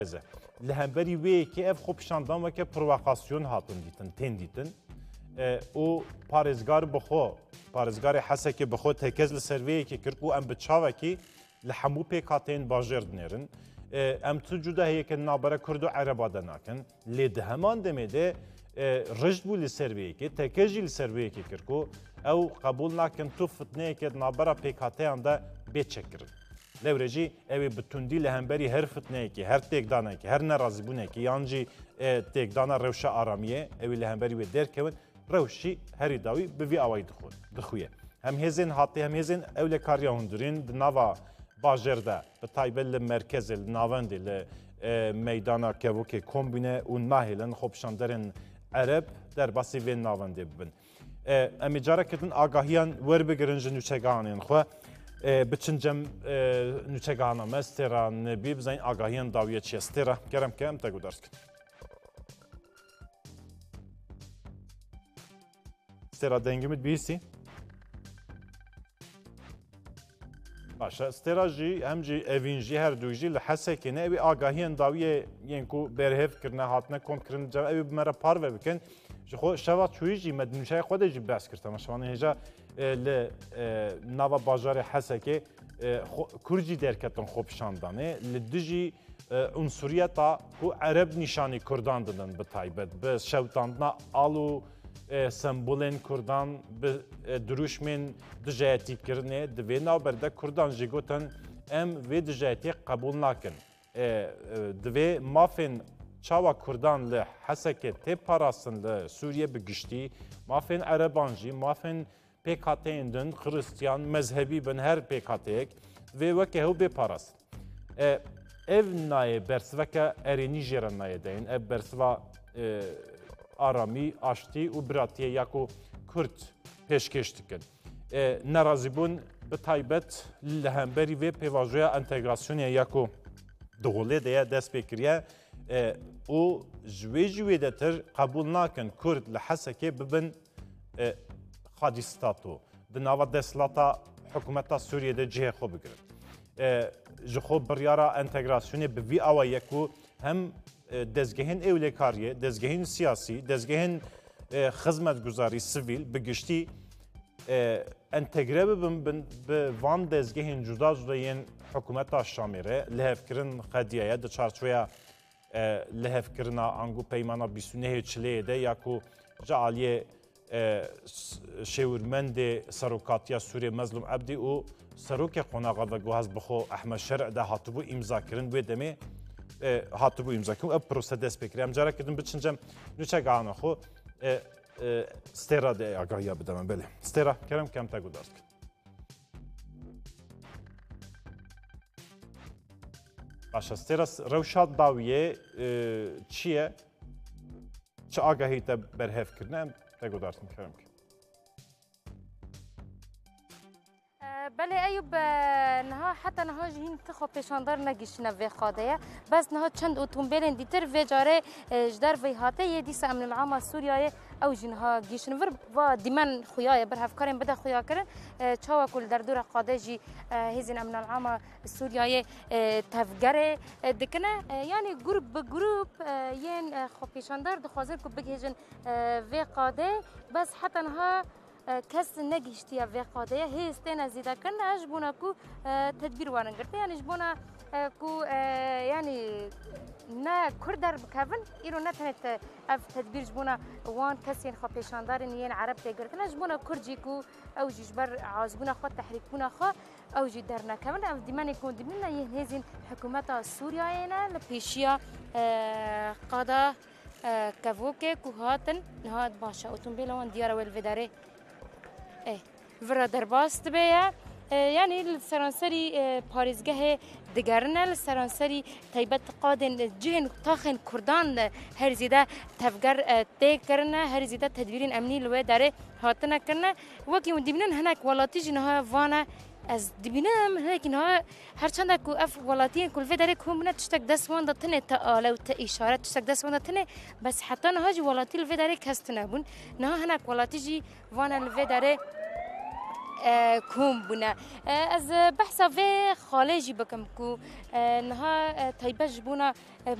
لهمبری وی که اف خوب شاندان و که پرووکاسیون هاتن دیتن تن دیتن او پارێزگار بخۆ پارێزگاری حەسەکێ بخۆ تێکەز لە سەروەیەکی کرد و ئەم بچاوەکی لە هەموو پێکاتێن باژێر دنێرن ئەم تو جودا هەیەکە نابەرە کورد و عەرەبادە ناکەن لێ هەمان دەمێدێ ڕژد بوو لە سەروەیەکی تێکەژی لە سەروەیەکی کرد و ئەو قبول ناکەن تو فتنەیەکێت نابەرە پێکاتەیاندا بێچەکردن لەورەژی ئەوێ بتوندی لە هەمبەری هەر فتنەیەکی هەر تێکدانێکی هەر نەڕازیبوونێکی یانجی تێکدانە ڕێوشە ئارامیە ئەوی لە هەمبەری وێ دەرکەون روشی هری داوی بوی آوای دخویه هم هزین هاتی هم هزین اول کاریا هندرین نوا باجرده به تایبل مرکز ناوندی ل میدان کوکی کمبینه و نهیلن خوب شاندرن عرب در باسی و ناوندی ببن امیجاره کردن آگاهیان ور بگرنج نوچگانین خو بچنجم نوچگانا مسترا نبی بزین آگاهیان داویه چی استرا کرم کم تگو درس کن استرا دنگمت بیسی باشه استرا جی هم جی اوینجی هر دوجی لحسه که نه اوی آگاهیان داویه ینکو برهف کرنه هاتنه کم کرن جا اوی بمره پار و بکن خو شوا چوی جی مدنوشای خود جی بس کرد شوانه هجا ل نوا بازار حسه که کرجی درکتن خوب شاندانه لدجی عنصریتا کو عرب نشانی کردان دادن به تایبت به شوتاندنا آلو سمبولین کردان به دروشمن دجایتی کرنه دوی نابرده کردان جگوتن ام وی دجایتی قبول نکن دوی مافین چاوا کردان له حسکه تی پاراسن له سوریه بگشتی مافین عربانجی مافین پیکاتیندن خریستیان مذهبی بن هر پیکاتیک و وکه هو بپاراسن ev naye bersveke erênî jê re naye deyin ev bersiva aramî aştî û biratiye ya ku Kurd pêşkêş dikin nerazîbûn bi taybet li hemberî vê pêvajoya entegrasyonê ya ku diholê de ye dest pê kiriye û ji wê jî wê de tir qebûl nakin Kurd li Hesekê bibin xadî stato di nava desthilata hikûmeta Sûriyê de cihê xwe bigirin ji xwe biryara entegrasyonê bi vî awayê ku hem dezgehên ewlêkariyê, dezgehên siyasî, dezgehên xizmetguzarî sivîl bi giştî entegre bibin bi van dezgehên cuda cuda yên hikûmeta Şamê re lihevkirin xediyeye di çarçoya lihevkirina angu peymana bîsûnehê çileyê de ya ku ji aliyê şêwirmendê serokatiya Sûriyê Mezlûm Ebdî û serokê qonağa ve guhaz bixwe Ehmed Şer'e de hatibû îmzakirin wê demê hatibû îmzakirin ev prose dest pê kiriye em carek din biçin cem nûçegahana xwe stêra de agahiya bide me belê stêra kerem kem te gudar dikin başa stêra rewşa dawiyê çi ye çi agahî te berhev kirine em te gudar dikin kerem ki بله ایوب نها حتی نها جهین تخو پیشاندار نگیشنه وی خادیه بس نها چند اتومبیلن دیتر وی جاره جدار وی هاته یه دیسا امن العام سوریای او جنها گیشن ور و دیمن خویای بر هفکارن بده خویا کرن چاوا کل در دور قاده جی هزین امن العام سوریای تفگره دکنه یعنی گروپ به گروپ یین خو پیشاندار دخوازر کو بگهجن وی قاده بس حتی نها کس نگیشتی و قاده هستن ازیده کن اجبونا کو تدبیر وارن کرده یعنی اجبونا کو یعنی نه کردر بکن ایرو نه تنت اف تدبیر اجبونا وان کسی خو پیشاندارن یین عرب تگرتن اجبونا کردی کو او جبر عازبونا خو تحریک بونا خو او جی در نکمن اف دیمن یکون دیمن یه هزین حکومت سوریه اینا لپیشیا قاده کفوکه کوهاتن نهاد باشه اتومبیل وان دیار ول وداره ورا درباست بیا یعنی سرانسری پاریزگاه دگرنه سرانسری تایبت قادن جهن تاخن کردان هر زیده تفگر تکرنه هر زیده تدبیرین امنی لوی داره هاتنه کرنه وکی من دیبنن هنک ولاتی جنها وانه از دیبینم هنک اینها هرچند کو اف ولاتین کل وی داره کومنه تشتک دست وان دتنه تا آلو تا اشاره تشتک دست وان دتنه بس حتی نه جی ولاتی لوی داره کست نبون نه هنک ولاتی جی وان لوی داره كوم بنا از بحثا في خالجي بكم كو نها طيبه جبونا